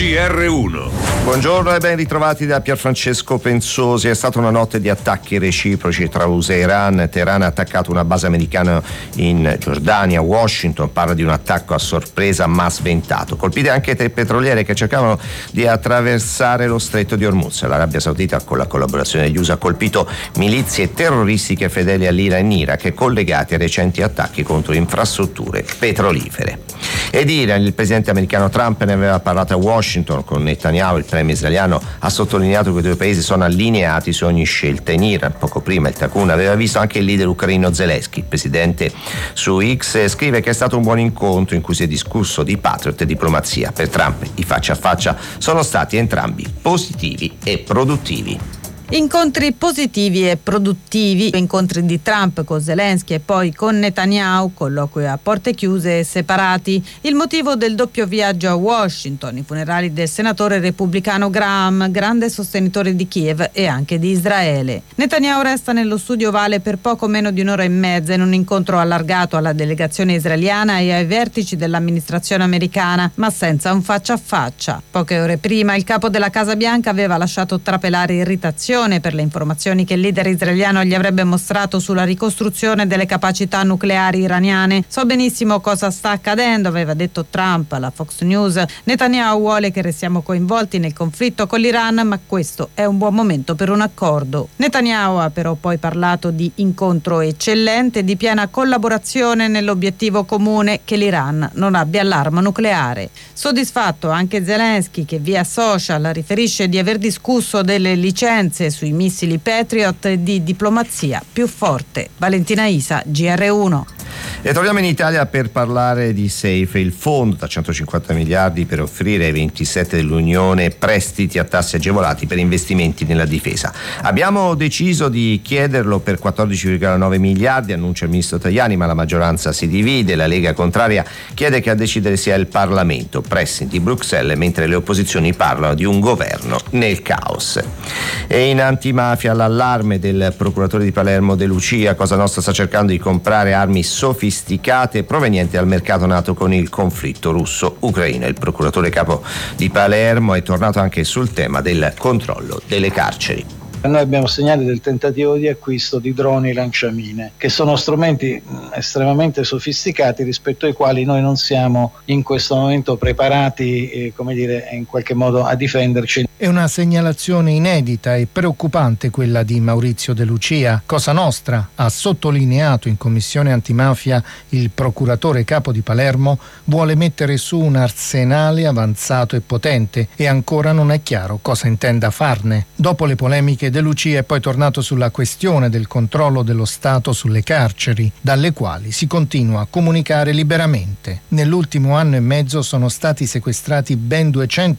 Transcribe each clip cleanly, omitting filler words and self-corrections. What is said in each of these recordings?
GR1. Buongiorno e ben ritrovati da Pierfrancesco Pensosi. È stata una notte di attacchi reciproci tra USA e Iran. Teheran ha attaccato una base americana in Giordania. Washington parla di un attacco a sorpresa ma sventato. Colpite anche tre petroliere che cercavano di attraversare lo stretto di Hormuz. L'Arabia Saudita, con la collaborazione degli USA, ha colpito milizie terroristiche fedeli all'Iran in Iraq collegate a recenti attacchi contro infrastrutture petrolifere. Ed Iran, il presidente americano Trump ne aveva parlato a Washington con Netanyahu. Il premier israeliano ha sottolineato che i due paesi sono allineati su ogni scelta. In Iran, poco prima, il Takun aveva visto anche il leader ucraino Zelensky. Il presidente su X scrive che è stato un buon incontro in cui si è discusso di Patriot e diplomazia. Per Trump i faccia a faccia sono stati entrambi positivi e produttivi. Incontri positivi e produttivi, incontri di Trump con Zelensky e poi con Netanyahu, colloqui a porte chiuse e separati. Il motivo del doppio viaggio a Washington, i funerali del senatore repubblicano Graham, grande sostenitore di Kiev e anche di Israele. Netanyahu resta nello studio ovale per poco meno di un'ora e mezza in un incontro allargato alla delegazione israeliana e ai vertici dell'amministrazione americana, ma senza un faccia a faccia. Poche ore prima il capo della Casa Bianca aveva lasciato trapelare irritazione per le informazioni che il leader israeliano gli avrebbe mostrato sulla ricostruzione delle capacità nucleari iraniane. So benissimo cosa sta accadendo, aveva detto Trump alla Fox News. Netanyahu vuole che restiamo coinvolti nel conflitto con l'Iran, ma questo è un buon momento per un accordo. Netanyahu ha però poi parlato di incontro eccellente e di piena collaborazione nell'obiettivo comune che l'Iran non abbia l'arma nucleare. Soddisfatto anche Zelensky, che via social riferisce di aver discusso delle licenze sui missili Patriot e di diplomazia più forte. Valentina Isa, GR1. E torniamo in Italia per parlare di SAFE, il fondo da 150 miliardi per offrire ai 27 dell'Unione prestiti a tassi agevolati per investimenti nella difesa. Abbiamo deciso di chiederlo per 14,9 miliardi, annuncia il ministro Tajani, ma la maggioranza si divide. La Lega contraria chiede che a decidere sia il Parlamento, pressing di Bruxelles, mentre le opposizioni parlano di un governo nel caos. E in antimafia l'allarme del procuratore di Palermo De Lucia. Cosa Nostra sta cercando di comprare armi sofisticate provenienti dal mercato nato con il conflitto russo-ucraino. Il procuratore capo di Palermo è tornato anche sul tema del controllo delle carceri. Noi abbiamo segnali del tentativo di acquisto di droni lanciamine, che sono strumenti estremamente sofisticati rispetto ai quali noi non siamo in questo momento preparati, in qualche modo a difenderci. È una segnalazione inedita e preoccupante quella di Maurizio De Lucia. Cosa Nostra ha sottolineato in commissione antimafia il procuratore capo di Palermo vuole mettere su un arsenale avanzato e potente e ancora non è chiaro cosa intenda farne. Dopo le polemiche, De Lucia è poi tornato sulla questione del controllo dello Stato sulle carceri, dalle quali si continua a comunicare liberamente. Nell'ultimo anno e mezzo sono stati sequestrati ben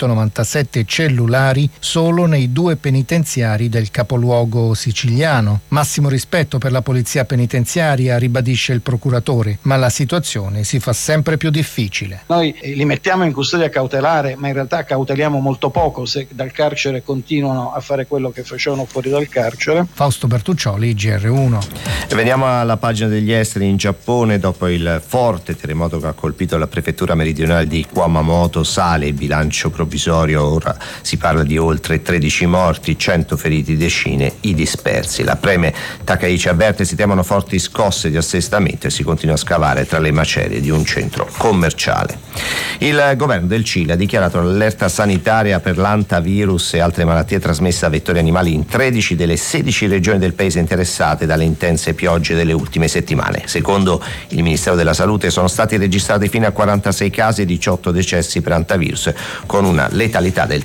297 cellulari solo nei 2 penitenziari del capoluogo siciliano. Massimo rispetto per la polizia penitenziaria, ribadisce il procuratore, ma la situazione si fa sempre più difficile. Noi li mettiamo in custodia cautelare, ma in realtà cauteliamo molto poco se dal carcere continuano a fare quello che facevano fuori dal carcere. Fausto Bertuccioli, GR1. E veniamo alla pagina degli esteri. In Giappone, dopo il forte terremoto che ha colpito la prefettura meridionale di Kumamoto, sale il bilancio provvisorio. Ora si parla di oltre 13 morti, 100 feriti, decine i dispersi. La Premier Takaichi avverte: si temono forti scosse di assestamento e si continua a scavare tra le macerie di un centro commerciale. Il governo del Cile ha dichiarato l'allerta sanitaria per l'antavirus e altre malattie trasmesse da vettori animali in 13 delle 16 regioni del paese interessate dalle intense piogge delle ultime settimane. Secondo il Ministero della Salute sono stati registrati fino a 46 casi e 18 decessi per antivirus, con una letalità del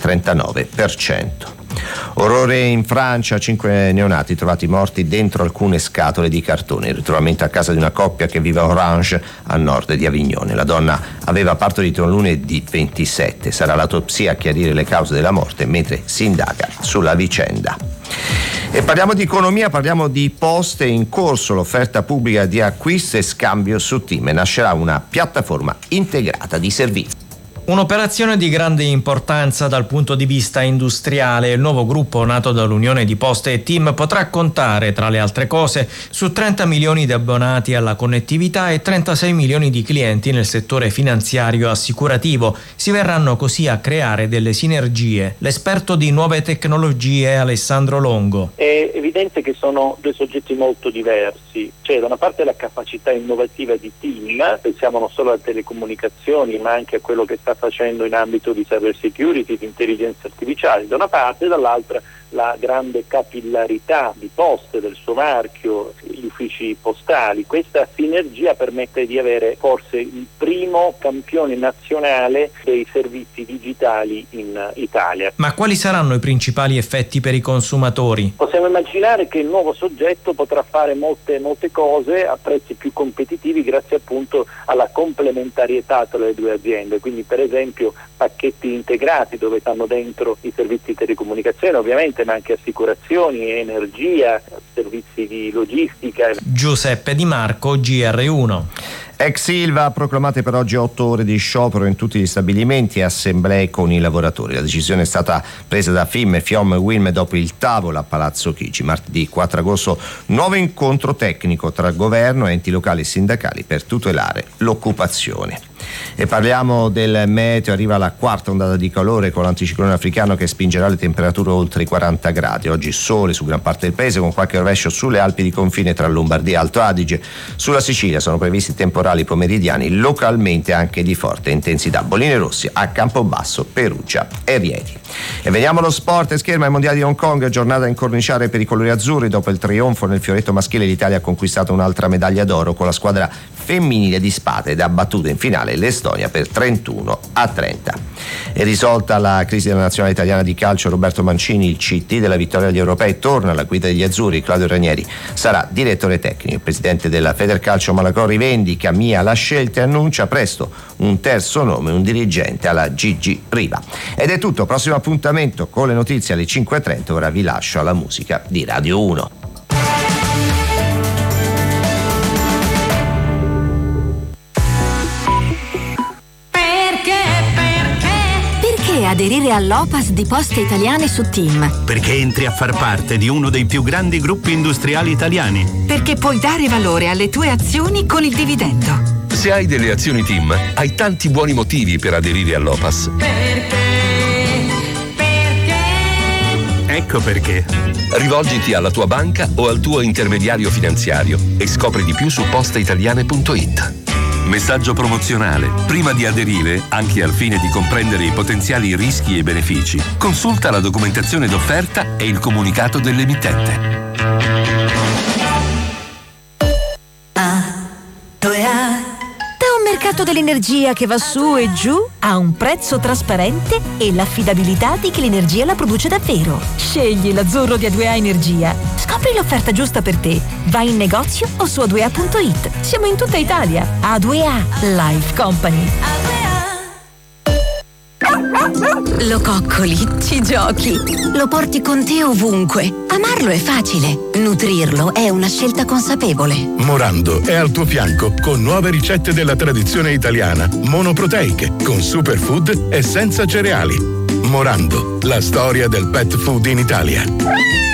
39%. Orrore in Francia, 5 neonati trovati morti dentro alcune scatole di cartone. Il ritrovamento a casa di una coppia che vive a Orange, a nord di Avignone. La donna aveva partorito lunedì 27. Sarà l'autopsia a chiarire le cause della morte, mentre si indaga sulla vicenda. E parliamo di economia, parliamo di Poste. In corso l'offerta pubblica di acquisto e scambio su Time. Nascerà una piattaforma integrata di servizi. Un'operazione di grande importanza dal punto di vista industriale. Il nuovo gruppo nato dall'unione di Poste e TIM potrà contare, tra le altre cose, su 30 milioni di abbonati alla connettività e 36 milioni di clienti nel settore finanziario assicurativo. Si verranno così a creare delle sinergie. L'esperto di nuove tecnologie è Alessandro Longo. È evidente che sono due soggetti molto diversi. C'è da una parte la capacità innovativa di TIM, pensiamo non solo alle telecomunicazioni ma anche a quello che sta facendo in ambito di cyber security, di intelligenza artificiale da una parte, e dall'altra la grande capillarità di Poste, del suo marchio, gli uffici postali. Questa sinergia permette di avere forse il primo campione nazionale dei servizi digitali in Italia. Ma quali saranno i principali effetti per i consumatori? Possiamo immaginare che il nuovo soggetto potrà fare molte cose a prezzi più competitivi grazie appunto alla complementarietà tra le due aziende, quindi per esempio pacchetti integrati dove stanno dentro i servizi di telecomunicazione ovviamente, ma anche assicurazioni, energia, servizi di logistica. Giuseppe Di Marco, GR1. Ex Ilva ha proclamato per oggi 8 ore di sciopero in tutti gli stabilimenti e assemblee con i lavoratori. La decisione è stata presa da FIM, FIOM e UILM dopo il tavolo a Palazzo Chigi. Martedì 4 agosto nuovo incontro tecnico tra governo, enti locali e sindacali per tutelare l'occupazione. E parliamo del meteo. Arriva la quarta ondata di calore con l'anticiclone africano che spingerà le temperature oltre i 40 gradi. Oggi sole su gran parte del paese con qualche rovescio sulle Alpi di confine tra Lombardia e Alto Adige. Sulla Sicilia sono previsti temporali pomeridiani, localmente anche di forte intensità. Bolline rosse a Campobasso, Perugia e Rieti. E veniamo allo sport. Scherma ai mondiali di Hong Kong, giornata a incorniciare per i colori azzurri. Dopo il trionfo nel fioretto maschile l'Italia ha conquistato un'altra medaglia d'oro con la squadra femminile di Spade ed ha battuto in finale l'Estonia per 31-30. È risolta la crisi della nazionale italiana di calcio. Roberto Mancini, il CT della vittoria agli europei, torna alla guida degli azzurri. Claudio Ranieri sarà direttore tecnico. Il presidente della Federcalcio Malacò rivendica Mia la scelta e annuncia presto un terzo nome, un dirigente alla Gigi Riva. Ed è tutto, prossimo appuntamento con le notizie alle 5.30. Ora vi lascio alla musica di Radio 1. Aderire all'OPAS di Poste Italiane su TIM. Perché entri a far parte di uno dei più grandi gruppi industriali italiani. Perché puoi dare valore alle tue azioni con il dividendo. Se hai delle azioni TIM, hai tanti buoni motivi per aderire all'OPAS. Ecco perché. Rivolgiti alla tua banca o al tuo intermediario finanziario e scopri di più su posteitaliane.it. Messaggio promozionale. Prima di aderire, anche al fine di comprendere i potenziali rischi e benefici, consulta la documentazione d'offerta e il comunicato dell'emittente. Da un mercato dell'energia che va su e giù a un prezzo trasparente e l'affidabilità di chi l'energia la produce davvero. Scegli l'azzurro di A2A Energia. Scopri l'offerta giusta per te. Vai in negozio o su a2a.it. Siamo in tutta Italia. A2A Life Company. Lo coccoli, ci giochi, lo porti con te ovunque. Amarlo è facile, nutrirlo è una scelta consapevole. Morando è al tuo fianco con nuove ricette della tradizione italiana, monoproteiche, con superfood e senza cereali. Morando, la storia del pet food in Italia.